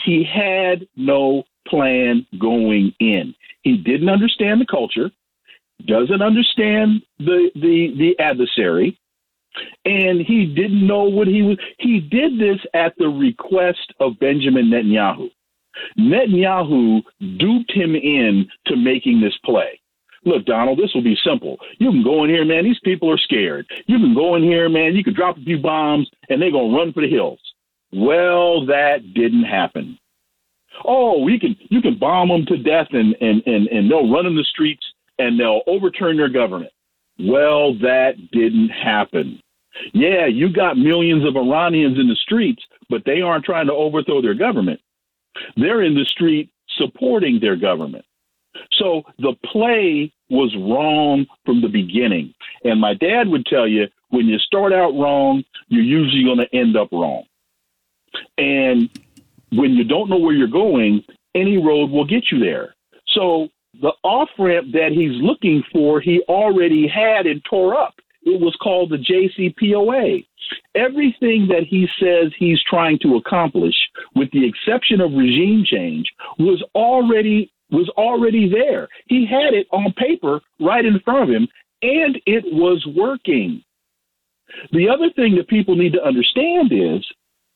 he had no plan going in. He didn't understand the culture, doesn't understand the adversary, and he didn't know what he was. He did this at the request of Benjamin Netanyahu. Netanyahu duped him in to making this play. Look, Donald, this will be simple. You can go in here, man. These people are scared. You can go in here, man. You can drop a few bombs, and they're going to run for the hills. Well, that didn't happen. Oh, you can bomb them to death, and they'll run in the streets, and they'll overturn their government. Well, that didn't happen. Yeah, you got millions of Iranians in the streets, but they aren't trying to overthrow their government. They're in the street supporting their government. So the play was wrong from the beginning. And my dad would tell you, when you start out wrong, you're usually going to end up wrong. And when you don't know where you're going, any road will get you there. So the off-ramp that he's looking for, he already had and tore up. It was called the JCPOA. Everything that he says he's trying to accomplish, with the exception of regime change, was already there. He had it on paper right in front of him, and it was working. The other thing that people need to understand is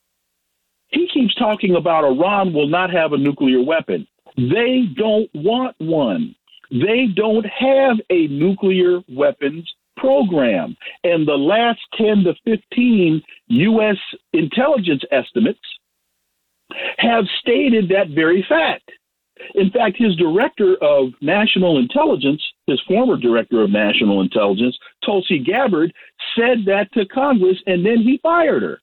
he keeps talking about Iran will not have a nuclear weapon. They don't want one. They don't have a nuclear weapons program. And the last 10 to 15 U.S. intelligence estimates have stated that very fact. In fact, his director of national intelligence, his former director of national intelligence, Tulsi Gabbard, said that to Congress, and then he fired her.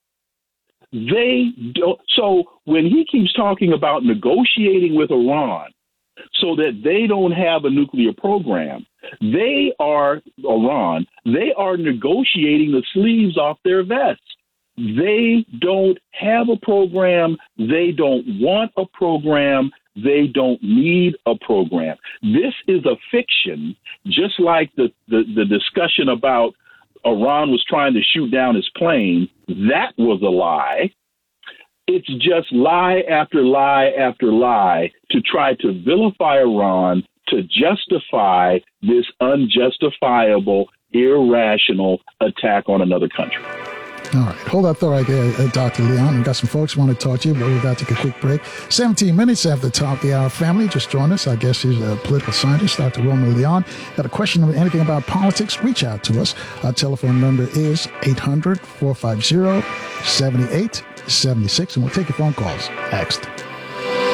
They don't. So when he keeps talking about negotiating with Iran so that they don't have a nuclear program, they are negotiating the sleeves off their vests. They don't have a program. They don't want a program. They don't need a program. This is a fiction, just like the discussion about Iran was trying to shoot down his plane. That was a lie. It's just lie after lie after lie to try to vilify Iran, to justify this unjustifiable, irrational attack on another country. All right. Hold that thought right there, Dr. Leon. We've got some folks who want to talk to you, but we've got to take a quick break. 17 minutes after the top of the hour. Family, just join us. I guess he's a political scientist, Dr. Roman Leon. Got a question or anything about politics? Reach out to us. Our telephone number is 800-450-7876, and we'll take your phone calls next.